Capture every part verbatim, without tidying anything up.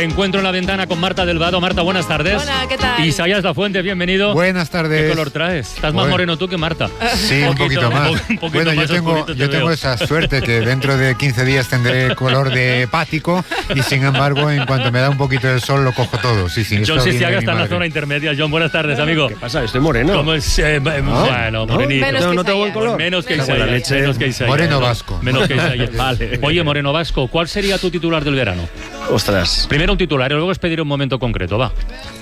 Reencuentro en la ventana con Marta del Vado. Marta, buenas tardes. Hola, ¿qué tal? Isaías Lafuente, bienvenido. Buenas tardes. ¿Qué color traes? Estás más Bueno. moreno tú que Marta. Sí, un poquito, un poquito más. Un poquito bueno, más yo tengo, oscurito te yo tengo veo. esa suerte que dentro de quince días tendré color de hepático y sin embargo, en cuanto me da un poquito de sol, lo cojo todo. Sí, sí, John esto viene Sisiaga de mi está en la madre. zona intermedia. John, buenas tardes, amigo. ¿Qué pasa? Estoy moreno. ¿Cómo es? Eh, ¿No? Bueno, ¿No? morenito. Menos No, que no tengo buen Isaías. color. Menos que Menos Isaías. que la leche. Menos que Isaías. Moreno No, vasco. Menos que Isaías. Vale. Oye, Moreno Vasco, ¿cuál sería tu titular del verano? Ostras. Primero un titular y luego es pedir un momento concreto, va.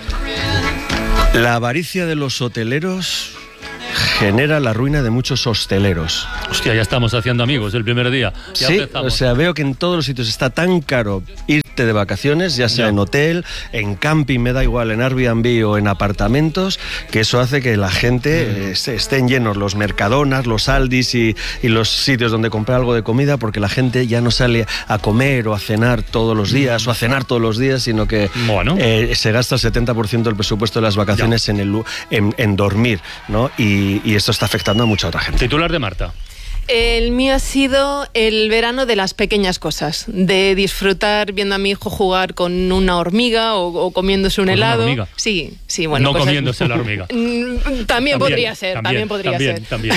La avaricia de los hoteleros genera la ruina de muchos hosteleros. Hostia, ya estamos haciendo amigos el primer día. Ya Sí, empezamos. o sea, veo que en todos los sitios está tan caro irte de vacaciones, ya sea Ya. en hotel, en camping, me da igual, en Airbnb o en apartamentos, que eso hace que la gente Mm. eh, se- estén llenos los Mercadonas, los Aldis y, y los sitios donde comprar algo de comida, porque la gente ya no sale a comer o a cenar todos los días o a cenar todos los días, sino que Bueno. eh, se gasta el setenta por ciento del presupuesto de las vacaciones en, el, lu- en, en dormir, ¿no? Y, y esto está afectando a mucha otra gente. Titular de Marta. El mío ha sido el verano de las pequeñas cosas, de disfrutar viendo a mi hijo jugar con una hormiga o, o comiéndose un ¿Con una helado. hormiga? Sí, sí, bueno. No cosas- comiéndose la hormiga. Mm, También, podría ser, también, podría también, ser. También.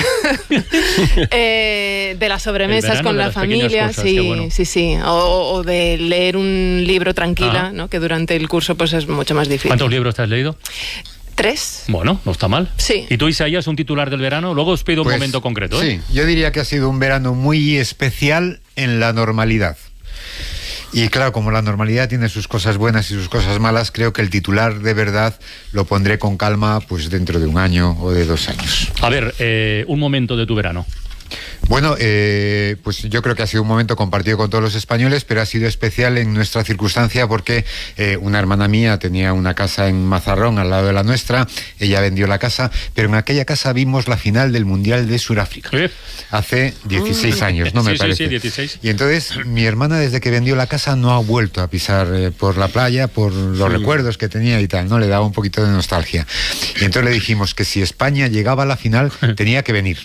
Eh, de las sobremesas verano con de la las pequeñas familia, cosas, sí, qué bueno. sí, sí. O, o de leer un libro tranquila, Ajá. ¿no? Que durante el curso pues es mucho más difícil. ¿Cuántos libros te has leído? ¿Tres? Bueno, no está mal. Sí. ¿Y tú, Isaías, un titular del verano? Luego os pido un Pues, momento concreto, ¿eh? Sí, yo diría que ha sido un verano muy especial en la normalidad. Y claro, como la normalidad tiene sus cosas buenas y sus cosas malas, creo que el titular de verdad lo pondré con calma pues dentro de un año o de dos años. A ver, eh, un momento de tu verano. Bueno, eh, pues yo creo que ha sido un momento compartido con todos los españoles, pero ha sido especial en nuestra circunstancia porque eh, una hermana mía tenía una casa en Mazarrón al lado de la nuestra, ella vendió la casa, pero en aquella casa vimos la final del Mundial de Sudáfrica. ¿Eh? Hace dieciséis años, ¿no? Sí, Me sí, parece. sí, dieciséis. Y entonces mi hermana desde que vendió la casa no ha vuelto a pisar eh, por la playa, por los recuerdos que tenía y tal, ¿no? Le daba un poquito de nostalgia. Y entonces le dijimos que si España llegaba a la final tenía que venir.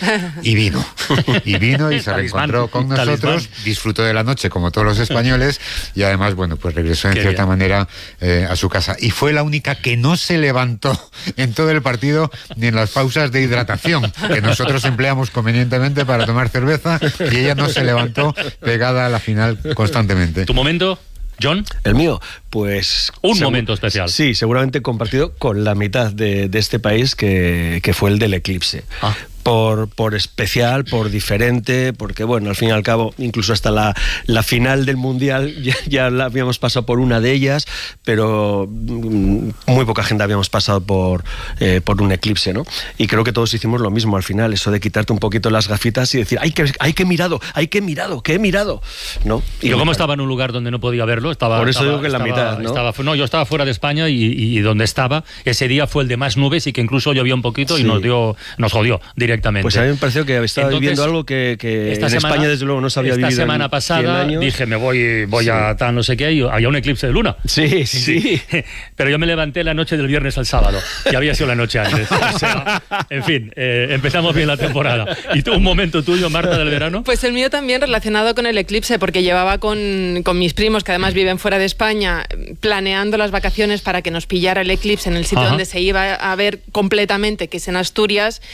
Y vino. Y vino y se Talismán, reencontró con nosotros, talismán. disfrutó de la noche como todos los españoles y además, bueno, pues regresó en Qué cierta bien. manera eh, a su casa. Y fue la única que no se levantó en todo el partido ni en las pausas de hidratación, que nosotros empleamos convenientemente para tomar cerveza, y ella no se levantó pegada a la final constantemente. ¿Tu momento, John? El mío, pues... Un segu- momento especial. Sí, seguramente compartido con la mitad de, de este país, que, que fue el del eclipse. Ah. Por, por especial, por diferente, porque bueno, al fin y al cabo, incluso hasta la, la final del Mundial ya, ya la habíamos pasado por una de ellas, pero mm, muy poca gente habíamos pasado por, eh, por un eclipse, ¿no? Y creo que todos hicimos lo mismo al final, eso de quitarte un poquito las gafitas y decir, ¡ay, que, ay, que he mirado! ¡Ay, que he mirado! ¡Que he mirado! ¿No? Y yo como estaba en un lugar donde no podía verlo, estaba... Por eso estaba- digo que la estaba- mitad, ¿no? estaba- no, yo estaba fuera de España y, y- y donde estaba, ese día fue el de más nubes y que incluso llovió un poquito y Sí. nos dio, nos jodió directamente. Pues a mí me pareció que estaba Entonces, viviendo algo que, que esta en semana- España desde luego no se había esta vivido en semana cien pasada años. dije, me voy, voy Sí. a tal no sé qué, y había un eclipse de luna. Sí, sí, sí. Pero yo me levanté la noche del viernes al sábado, que había sido la noche antes. O sea, en fin, eh, empezamos bien la temporada. ¿Y tú, un momento tuyo, Marta, del verano? Pues el mío también relacionado con el eclipse, porque llevaba con, con mis primos, que además viven fuera de España, planeando las vacaciones para que nos pillara el eclipse en el sitio Ajá. donde se iba a ver completamente, que es en Asturias.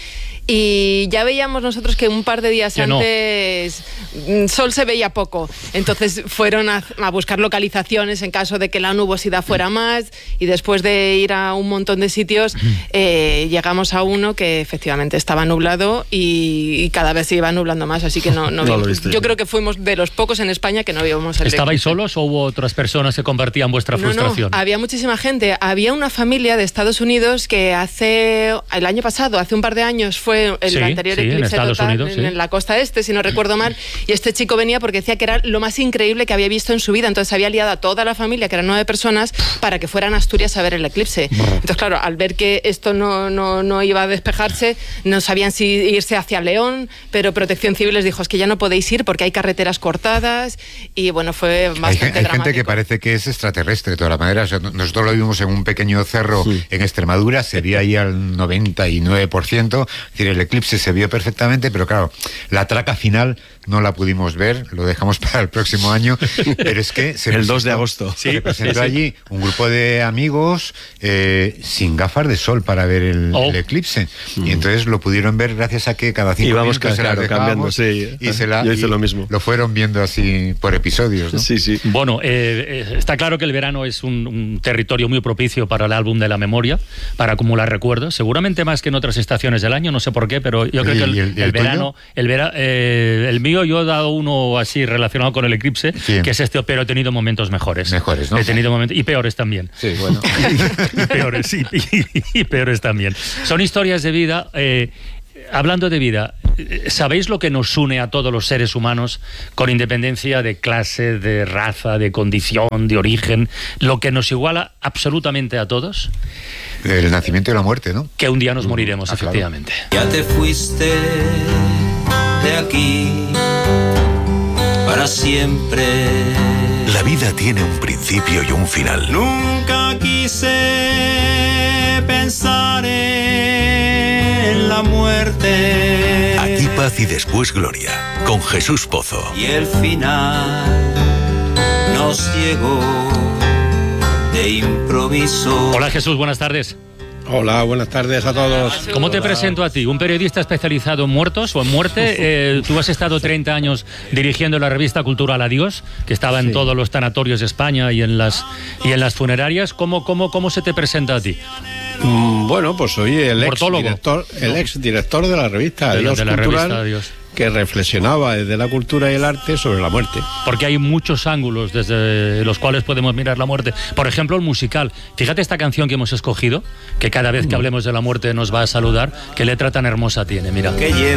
Y ya veíamos nosotros que un par de días Que no. antes mm, sol se veía poco. Entonces fueron a, a buscar localizaciones en caso de que la nubosidad fuera más. Y después de ir a un montón de sitios, eh, llegamos a uno que efectivamente estaba nublado y, y cada vez se iba nublando más. Así que no, no, No lo vimos. viste. Yo creo que fuimos de los pocos en España que no vimos el ¿Estabais eclipse. solos o hubo otras personas que compartían vuestra No, no, frustración? había muchísima gente. Había una familia de Estados Unidos que hace el año pasado, hace un par de años, fue el Sí, anterior sí, en eclipse Estados total Unidos, en, sí. en la costa este, si no recuerdo mal, y este chico venía porque decía que era lo más increíble que había visto en su vida. Entonces había liado a toda la familia, que eran nueve personas, para que fueran a Asturias a ver el eclipse. Entonces, claro, al ver que esto no, no, no iba a despejarse, no sabían si irse hacia León, pero Protección Civil les dijo, es que ya no podéis ir porque hay carreteras cortadas, y bueno, fue bastante Hay, gen- hay gente dramático. que parece que es extraterrestre de todas las maneras. O sea, nosotros lo vimos en un pequeño cerro Sí. en Extremadura, se veía ahí al noventa y nueve por ciento. Es decir, el eclipse se vio perfectamente, pero claro, la traca final no la pudimos ver, lo dejamos para el próximo año, pero es que se el presentó, dos de agosto. se Sí, presentó sí, sí. allí un grupo de amigos eh, sin gafas de sol para ver el, Oh. el eclipse, y entonces lo pudieron ver gracias a que cada cinco Íbamos, minutos se las claro, dejábamos, cambiando, sí. y se la, Yo hice y lo mismo. Lo fueron viendo así por episodios, ¿no? Sí, sí. Bueno, eh, eh, está claro que el verano es un, un territorio muy propicio para el álbum de la memoria, para acumular recuerdos, seguramente más que en otras estaciones del año, no sé por qué, pero yo creo ¿Y que el, el- y el el tuyo? verano, el, vera, eh, el mío yo he dado uno así relacionado con el eclipse, Sí. que es este, pero he tenido momentos mejores. Mejores, ¿no? He tenido momentos, y peores también. Sí, bueno. y peores, sí, y, y peores también. Son historias de vida. Eh, hablando de vida, ¿sabéis lo que nos une a todos los seres humanos, con independencia de clase, de raza, de condición, de origen? Lo que nos iguala absolutamente a todos, El nacimiento y la muerte, ¿no? que un día nos moriremos, Ah, claro. efectivamente. Ya te fuiste de aquí para siempre. La vida tiene un principio y un final. Nunca quise pensar en la muerte. Aquí paz y después gloria, con Jesús Pozo. Y el final nos llegó de improviso. Hola Jesús, buenas tardes. Hola, buenas tardes a todos. ¿Cómo te presento a ti? Un periodista especializado en muertos o en muerte. Eh, tú has estado treinta años dirigiendo la revista Cultural Adiós, que estaba en Sí. todos los tanatorios de España y en las, y en las funerarias. ¿Cómo, cómo, ¿Cómo se te presenta a ti? Mm, Bueno, pues soy el ex Mortólogo. director, el ex director de la revista De la- Adiós de la Cultural, revista Adiós. que reflexionaba desde la cultura y el arte sobre la muerte. Porque hay muchos ángulos desde los cuales podemos mirar la muerte. Por ejemplo, el musical. Fíjate esta canción que hemos escogido, que cada vez que hablemos de la muerte nos va a saludar. ¿Qué letra tan hermosa tiene? Mira. Que lleva